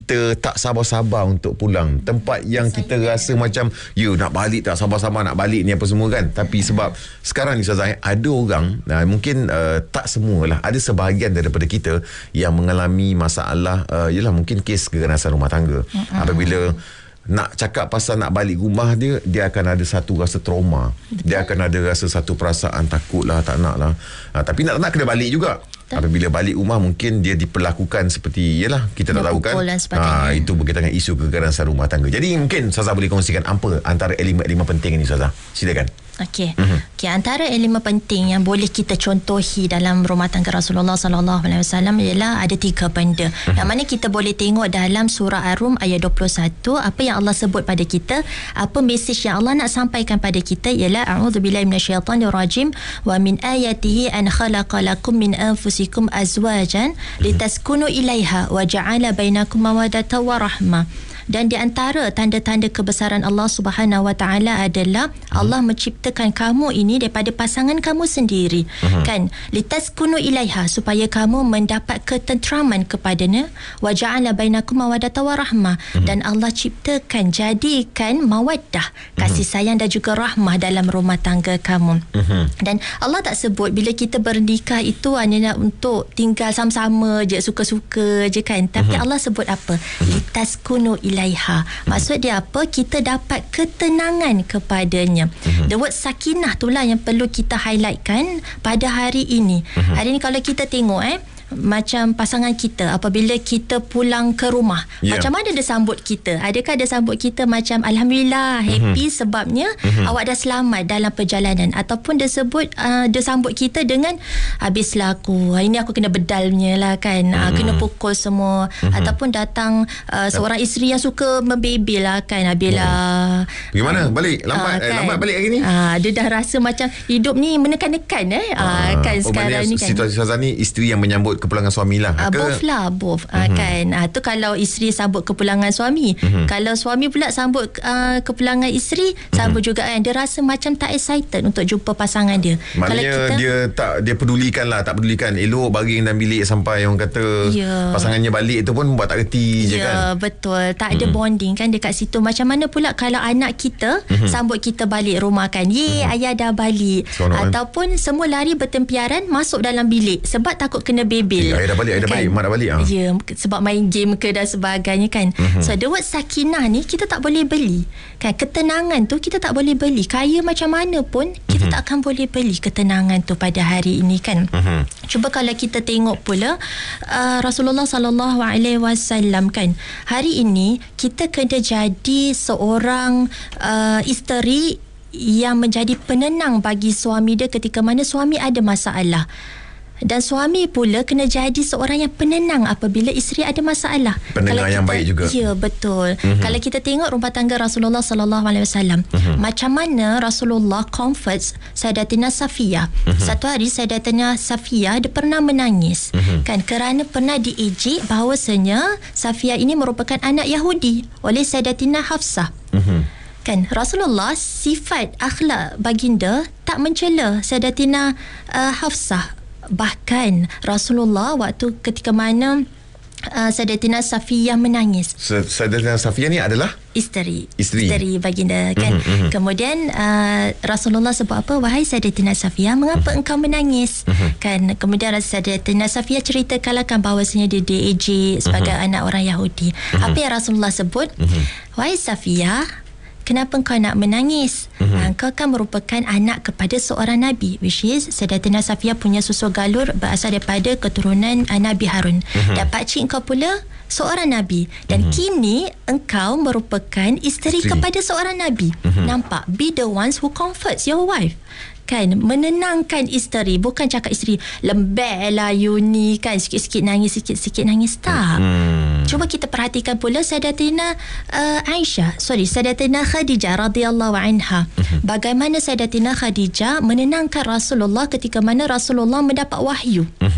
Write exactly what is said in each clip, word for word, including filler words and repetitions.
kita tak sabar-sabar untuk pulang. Tempat yang kita rasa macam, you nak balik tak sabar-sabar nak balik ni apa semua kan. Tapi sebab sekarang ni Ustazah, ada orang, uh, mungkin uh, tak semualah, ada sebahagian daripada kita yang mengalami masalah, uh, yelah mungkin kes keganasan rumah tangga. Uh-huh. Apabila nak cakap pasal nak balik rumah dia, dia akan ada satu rasa trauma. Betul. Dia akan ada rasa satu perasaan takut lah, tak nak lah. Ha, tapi nak tak nak kena balik juga. Betul. Apabila balik rumah mungkin dia diperlakukan seperti, yelah kita tak tahu kan. Ha, itu berkaitan dengan isu keganasan rumah tangga. Jadi mungkin Ustazah boleh kongsikan apa antara elemen-elemen penting ini Ustazah. Silakan. Okey. Mm-hmm. Okey, antara elemen penting yang boleh kita contohi dalam rumah tangga Rasulullah sallallahu alaihi wasallam ialah ada tiga benda. Mm-hmm. Yang mana kita boleh tengok dalam surah Ar-Rum ayat dua puluh satu, apa yang Allah sebut pada kita, apa mesej yang Allah nak sampaikan pada kita ialah a'udzubillahi minasyaitonirrajim wa min ayatihi an khalaqalakum min anfusikum azwajan litaskunu ilaiha wa ja'ala bainakum mawaddatan wa rahmah. Dan di antara tanda-tanda kebesaran Allah Subhanahu Wa Taala adalah Allah menciptakan kamu ini daripada pasangan kamu sendiri. Uh-huh. Kan? Litaskunu ilaiha, supaya kamu mendapat ketenteraman kepadanya. Wa ja'ala bainakum mawaddatan wa rahmah. Uh-huh. Dan Allah ciptakan, jadikan mawaddah, kasih sayang dan juga rahmah dalam rumah tangga kamu. Uh-huh. Dan Allah tak sebut bila kita bernikah itu hanya untuk tinggal sama-sama je, suka-suka je kan. Tapi uh-huh. Allah sebut apa? Litaskunu ilaiha. Ilaiha. Maksud dia apa? Kita dapat ketenangan kepadanya. Uh-huh. The word sakinah itulah yang perlu kita highlightkan pada hari ini. Uh-huh. Hari ini kalau kita tengok eh macam pasangan kita apabila kita pulang ke rumah, yeah. macam mana dia sambut kita? Adakah dia sambut kita macam alhamdulillah, happy, mm-hmm. sebabnya mm-hmm. awak dah selamat dalam perjalanan, ataupun dia sebut uh, dia sambut kita dengan habislah aku, hari ni aku kena bedalnya lah kan, mm-hmm. uh, kena pukul semua, mm-hmm. ataupun datang uh, seorang isteri yang suka membebel lah kan, habislah gimana uh, balik lambat uh, kan? eh, lambat balik hari ni, uh, dia dah rasa macam hidup ni menekan-nekan eh uh, uh, kan oh, sekarang ni kan situasi Ustazah ni isteri yang menyambut kepulangan suami lah. Uh, both lah, both. Uh, mm-hmm. Kan. Uh, tu kalau isteri sambut kepulangan suami. Mm-hmm. Kalau suami pula sambut uh, kepulangan isteri, mm-hmm. sambut juga kan. Dia rasa macam tak excited untuk jumpa pasangan dia. Maknanya kalau kita, dia tak, dia pedulikan lah, tak pedulikan. Elok baring dalam bilik sampai orang kata yeah. pasangannya balik tu pun buat tak reti je yeah, kan. Ya, betul. Tak ada mm-hmm. bonding kan dekat situ. Macam mana pula kalau anak kita mm-hmm. sambut kita balik rumah kan. Ye, mm-hmm. ayah dah balik. Seronok, ataupun kan? Semua lari bertempiaran masuk dalam bilik sebab takut kena bebel. Eh, ayah dah balik, ayah dah kan? balik, mak dah balik. Ya, yeah, sebab main game ke dan sebagainya kan. Mm-hmm. So, the word sakinah ni kita tak boleh beli. Kan, ketenangan tu kita tak boleh beli. Kaya macam mana pun kita mm-hmm. tak akan boleh beli ketenangan tu pada hari ini kan. Mm-hmm. Cuba kalau kita tengok pula uh, Rasulullah sallallahu alaihi wasallam kan. Hari ini kita kena jadi seorang uh, isteri yang menjadi penenang bagi suami dia ketika mana suami ada masalah. Dan suami pula kena jadi seorang yang penenang apabila isteri ada masalah. Pendengar yang baik juga. Ya, betul. Mm-hmm. Kalau kita tengok rumah tangga Rasulullah sallallahu alaihi wasallam, mm-hmm. macam mana Rasulullah comforts Sayyidatina Safiyah. Mm-hmm. Satu hari Sayyidatina Safiyah dia pernah menangis, mm-hmm. kan, kerana pernah diejek bahawasanya Safiyah ini merupakan anak Yahudi oleh Sayyidatina Hafsah. Mm-hmm. Kan, Rasulullah sifat akhlak baginda tak mencela Sayyidatina uh, Hafsah. Bahkan Rasulullah waktu ketika mana uh, Sayyidatina Safiyah menangis. Sayyidatina Safiyah ni adalah isteri isteri, isteri baginda kan. Mm-hmm, mm-hmm. Kemudian uh, Rasulullah sebut apa? Wahai Sayyidatina Safiyah, mengapa mm-hmm. engkau menangis? Mm-hmm. Kan, kemudian Sayyidatina Safiyah ceritakanlah kan bahawasanya dia diejek sebagai mm-hmm. anak orang Yahudi. Mm-hmm. Apa yang Rasulullah sebut? Mm-hmm. Wahai Safiyah, kenapa kau nak menangis? Mm-hmm. Kau kan merupakan anak kepada seorang Nabi, which is Sayyidatina Safiyah punya susu galur berasal daripada keturunan Nabi Harun. Mm-hmm. Dan pakcik kau pula seorang Nabi. Dan mm-hmm. kini engkau merupakan isteri, isteri kepada seorang Nabi. Mm-hmm. Nampak? Be the ones who comforts your wife. Kan, menenangkan isteri. Bukan cakap isteri lembek lah you ni kan, sikit-sikit nangis, sikit-sikit nangis. Tak. Hmm. Cuba kita perhatikan pula Sayyidatina uh, Aisyah, sorry Sayyidatina Khadijah radhiyallahu anha. Hmm. Bagaimana Sayyidatina Khadijah menenangkan Rasulullah ketika mana Rasulullah mendapat wahyu. Hmm.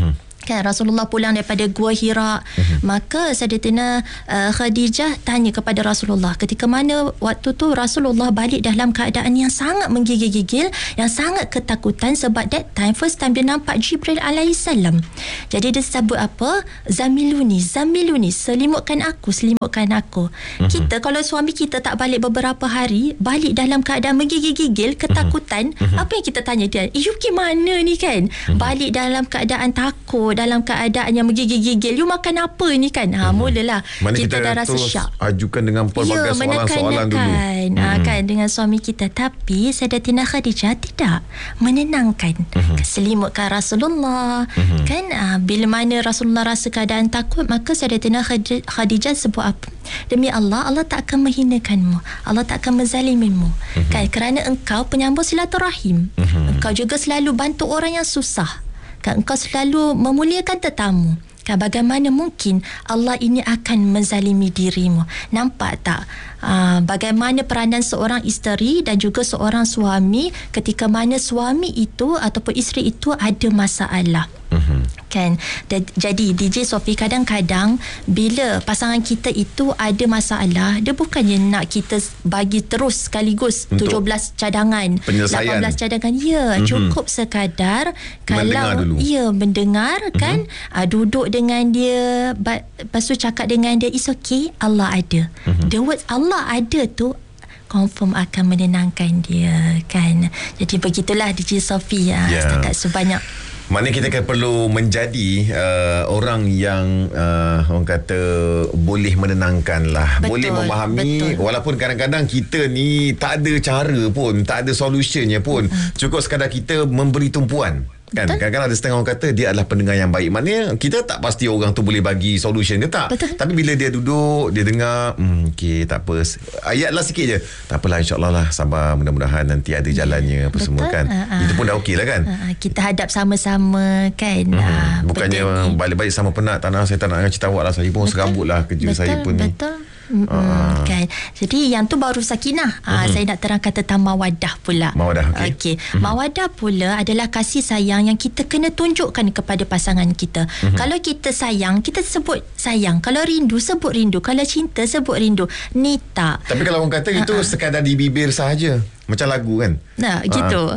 kan Rasulullah pulang daripada Gua Hira. Uh-huh. Maka Sayyidatina uh, Khadijah tanya kepada Rasulullah, ketika mana waktu tu Rasulullah balik dalam keadaan yang sangat menggigil-gigil, yang sangat ketakutan, sebab that time first time dia nampak Jibril alaihissalam. Jadi dia sebut apa? Zamiluni, zamiluni, selimutkan aku, selimutkan aku. Uh-huh. Kita kalau suami kita tak balik beberapa hari, balik dalam keadaan menggigil-gigil, ketakutan, uh-huh. apa yang kita tanya dia? Eh, you gimana ni kan? Uh-huh. Balik dalam keadaan takut, dalam keadaan yang menggigil-gigil, you makan apa ni kan? Ha, mulalah Mana kita, kita dah rasa syak. Ajukan dengan pelbagai ya, soalan-soalan dulu. Hmm. Ha, kan dengan suami kita. Tapi Sayyidatina Khadijah tidak, menenangkan. Hmm. Selimutkan Rasulullah. Hmm. Kan ha, bila mana Rasulullah rasa keadaan takut, maka Sayyidatina Khadijah sebut apa? Demi Allah, Allah tak akan menghinakanmu, Allah tak akan menzalimimu. Hmm. Kan kerana engkau penyambung silaturahim. Hmm. Engkau juga selalu bantu orang yang susah. Kan engkau selalu memuliakan tetamu. Kan bagaimana mungkin Allah ini akan menzalimi dirimu? Nampak tak uh, bagaimana peranan seorang isteri dan juga seorang suami ketika mana suami itu ataupun isteri itu ada masalah. Uh-huh. Kan D- jadi D J Sophie, kadang-kadang bila pasangan kita itu ada masalah, dia bukannya nak kita bagi terus sekaligus untuk tujuh belas cadangan, lapan belas cadangan. Ya, uh-huh. cukup sekadar kalau ia mendengar kan, uh-huh. uh, duduk dengan dia, lepas tu cakap dengan dia, it's okay, Allah ada. Uh-huh. The words Allah ada tu confirm akan menenangkan dia kan. Jadi begitulah D J Sophie ya, yeah. setakat sebanyak. Maknanya kita akan perlu menjadi uh, orang yang uh, orang kata boleh menenangkan lah. Betul, boleh memahami. Betul. Walaupun kadang-kadang kita ni tak ada cara pun, tak ada solutionnya pun. Hmm. Cukup sekadar kita memberi tumpuan. Kan? Kadang-kadang ada setengah orang kata dia adalah pendengar yang baik. Maknanya kita tak pasti orang tu boleh bagi solution ke tak. Betul. Tapi bila dia duduk, dia dengar, hmm, okey, tak apa, ayat lah sikit je, tak apalah, insyaAllah lah, sabar, mudah-mudahan nanti ada jalannya apa Betul. Semua kan. Uh-huh. Itu pun dah okey lah kan. Uh-huh. Kita hadap sama-sama kan. Hmm. Uh, Bukannya balik-balik sama penat, tak nak, saya tak nak dengan cerita awak lah, saya pun serabut lah kerja Betul. Saya pun ni. Betul. Uh. Kan. Jadi yang tu baru sakinah. Uh, uh-huh. Saya nak terangkan tentang mawadah pula. Mawadah, okey. Okay. Uh-huh. Mawadah pula adalah kasih sayang yang kita kena tunjukkan kepada pasangan kita. Uh-huh. Kalau kita sayang, kita sebut sayang. Kalau rindu, sebut rindu. Kalau cinta, sebut rindu. Ni tak. Tapi kalau orang kata uh-huh. itu sekadar di bibir sahaja. Macam lagu kan. Nah, gitu.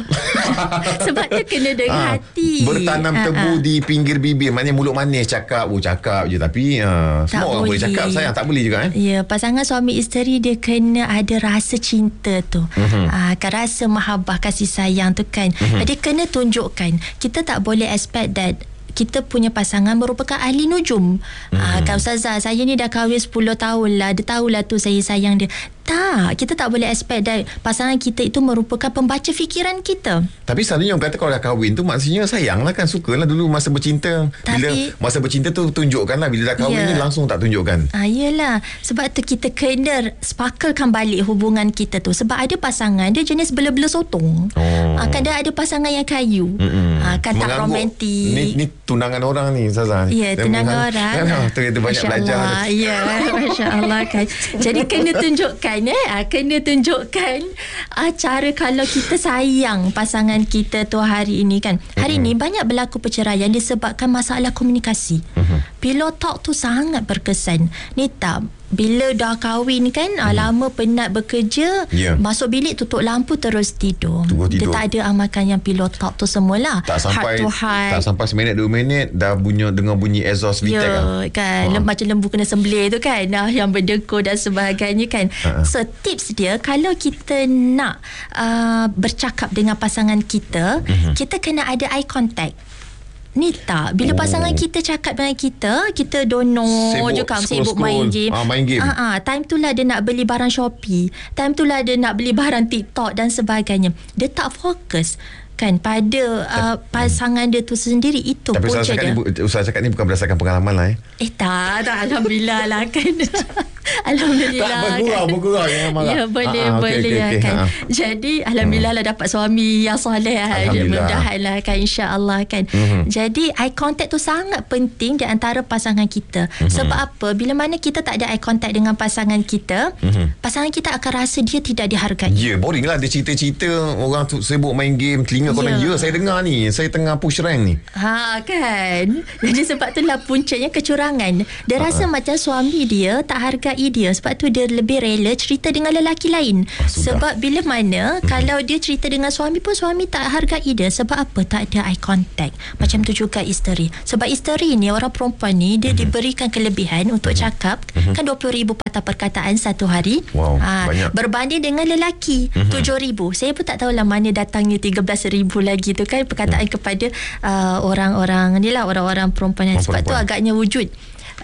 Sebab dia kena dengan ha. hati. Bertanam tebu ha. di pinggir bibir. Maknanya mulut manis cakap, oh cakap je. Tapi uh, semua orang boleh. boleh cakap sayang, tak boleh juga eh. Ya, pasangan suami isteri dia kena ada rasa cinta tu. Uh-huh. Uh, kan rasa mahabbah, kasih sayang tu kan. Uh-huh. Dia kena tunjukkan. Kita tak boleh expect that kita punya pasangan merupakan ahli nujum. Hmm. Ah, kan Ustazah, saya ni dah kahwin sepuluh tahun lah, dia tahulah tu saya sayang dia. Tak, kita tak boleh expect that pasangan kita itu merupakan pembaca fikiran kita. Tapi selalunya orang kata kalau dah kahwin tu maksudnya sayang lah kan, suka lah dulu masa bercinta. Bila Tapi, masa bercinta tu tunjukkan lah, bila dah kahwin yeah. ni langsung tak tunjukkan. Ah, yelah, sebab tu kita kena sparklekan balik hubungan kita tu. Sebab ada pasangan dia jenis bela-bela sotong. Oh. Ah, kan dia ada pasangan yang kayu. Ah, kan tak romantik. Ni, ni tunangan orang ni Ustazah. Ya, tunangan orang. Kan, tu kita banyak belajar. Ya, Masya Allah kan. Jadi kena tunjukkan eh, kena tunjukkan uh, cara kalau kita sayang pasangan kita tu hari ini kan. Hari uh-huh. ni banyak berlaku perceraian disebabkan masalah komunikasi. Uh-huh. Pillow talk tu sangat berkesan. Ni tak, bila dah kahwin kan, hmm. lama penat bekerja, yeah. masuk bilik tutup lampu terus tidur. tidur. Dia tak ada amalkan yang pillow talk tu semualah. Tak sampai heart to heart. Tak sampai seminit dua minit dah bunyi dengar bunyi exhaust V TEC yeah, lah. kan. Ha. Macam lembu kena sembelih tu kan. Nah, yang berdengkur dan sebagainya kan. Ha. So tips dia, kalau kita nak uh, bercakap dengan pasangan kita, uh-huh. kita kena ada eye contact. Ni tak, bila oh. pasangan kita cakap dengan kita, kita dono je kan, sibuk main game. Ah, main game. Ah, ah, time tu lah dia nak beli barang Shopee, time tu lah dia nak beli barang TikTok dan sebagainya. Dia tak fokus kan pada uh, pasangan dia tu sendiri. Itu tapi punca dia. Tapi usaha cakap ni bukan berdasarkan pengalaman lah eh. Eh tak, tak Alhamdulillah lah kan. Alhamdulillah tak bergurau, kan. bergurau jangan marah. Ya boleh, ah, boleh okay, okay, okay. kan. Ha. Jadi Alhamdulillah hmm. lah dapat suami yang soleh. Mudah-mudahan lah kan, insya-Allah kan. Hmm. Jadi eye contact tu sangat penting di antara pasangan kita. Hmm. Sebab apa? Bila mana kita tak ada eye contact dengan pasangan kita, hmm. pasangan pasangan kita akan rasa dia tidak dihargai. Ya, yeah, boring lah dia cerita-cerita orang tu sibuk main game, telinga korang, ya, yeah, saya dengar ni, saya tengah push rank ni. Ha kan. Jadi sebab itulah puncanya kecurangan. Dia uh-huh. rasa macam suami dia tak hargai dia, sebab tu dia lebih rela cerita dengan lelaki lain. Ah, sebab bila mana hmm. kalau dia cerita dengan suami pun suami tak hargai dia. Sebab apa? Tak ada eye contact. Macam tu juga isteri. Sebab isteri ni, orang perempuan ni, dia hmm. diberikan kelebihan untuk hmm. cakap hmm. kan dua puluh ribu patah perkataan satu hari. Wow, ha, banyak. Berbanding dengan lelaki mm-hmm. tujuh ribu. Saya pun tak tahulah mana datangnya tiga belas ribu lagi tu kan perkataan mm. kepada uh, orang-orang ni lah, orang-orang perempuan. Orang Sebab perempuan. tu agaknya wujud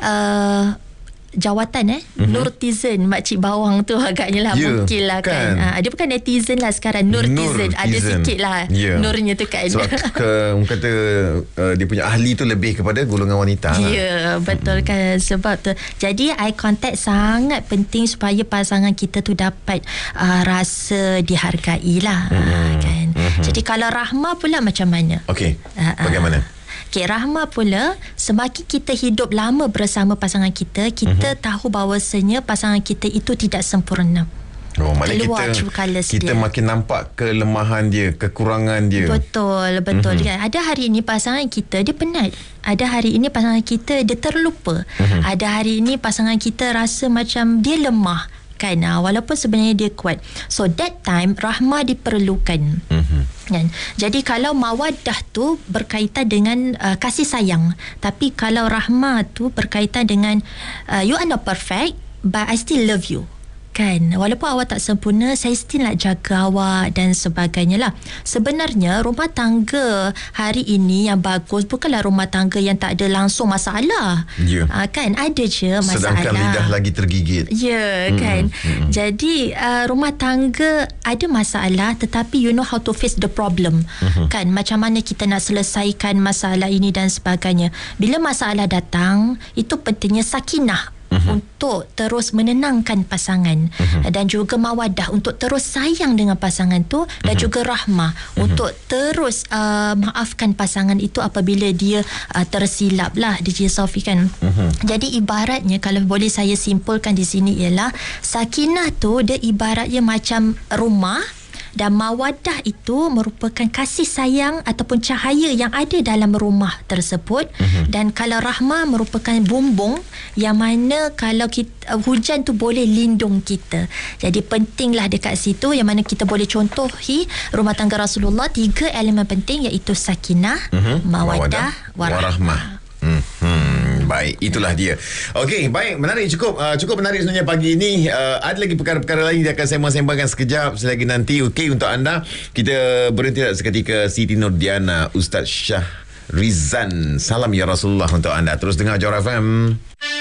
uh, jawatan eh mm-hmm. Nurtizen, makcik bawang tu agaknya lah, yeah, mungkin lah kan, kan. Ha, dia bukan netizen lah sekarang, Nurtizen, Nur ada sikit lah, yeah, nurnya tu kan. Sebab ke, orang kata uh, dia punya ahli tu lebih kepada golongan wanita lah. Ya, yeah, betul mm-hmm. kan. Sebab tu jadi eye contact sangat penting supaya pasangan kita tu dapat uh, rasa dihargai lah, mm-hmm. uh, kan. Mm-hmm. Jadi kalau rahmah pula macam mana? Okey, uh, bagaimana? Uh, Okay, rahmah pula, semakin kita hidup lama bersama pasangan kita, kita uh-huh. tahu bahawasanya pasangan kita itu tidak sempurna. Oh, maknanya kita, kita dia. makin nampak kelemahan dia, kekurangan dia. Betul, betul. Uh-huh. Kan? Ada hari ini pasangan kita, dia penat. Ada hari ini pasangan kita, dia terlupa. Uh-huh. Ada hari ini pasangan kita rasa macam dia lemah. Kan, walaupun sebenarnya dia kuat. So that time rahmah diperlukan. Mm-hmm. Kan? Jadi kalau mawaddah tu berkaitan dengan uh, kasih sayang, tapi kalau rahmah tu berkaitan dengan uh, you are not perfect but I still love you. Kan, walaupun awak tak sempurna, saya still nak jaga awak dan sebagainya lah. Sebenarnya rumah tangga hari ini yang bagus bukanlah rumah tangga yang tak ada langsung masalah. Ya. Uh, kan, ada je masalah. Sedangkan lidah lagi tergigit. Ya, hmm. kan. Hmm. Jadi uh, rumah tangga ada masalah, tetapi you know how to face the problem. Hmm. Kan, macam mana kita nak selesaikan masalah ini dan sebagainya. Bila masalah datang, itu pentingnya sakinah. Uh-huh. Untuk terus menenangkan pasangan, uh-huh. dan juga mawadah untuk terus sayang dengan pasangan tu, dan uh-huh. juga rahmah uh-huh. untuk terus uh, maafkan pasangan itu apabila dia uh, tersilap lah, D J Sofi kan. Uh-huh. Jadi ibaratnya, kalau boleh saya simpulkan di sini ialah sakinah tu dia ibaratnya macam rumah, dan mawadah itu merupakan kasih sayang ataupun cahaya yang ada dalam rumah tersebut. Uh-huh. Dan kalau rahmah merupakan bumbung yang mana kalau kita, uh, hujan tu boleh lindung kita. Jadi pentinglah dekat situ, yang mana kita boleh contohi rumah tangga Rasulullah, tiga elemen penting iaitu sakinah, uh-huh. mawadah, warahmah. Hmm, hmm, baik, itulah dia. Okey, baik, menarik, cukup uh, cukup menarik sebenarnya pagi ini. Uh, ada lagi perkara-perkara lain yang akan saya sembang-sembangkan sekejap selagi nanti. Okey, untuk anda, kita berhenti seketika. Siti Nurdiana, Ustaz Syah Rizan, salam ya Rasulullah untuk anda. Terus dengar Johor F M.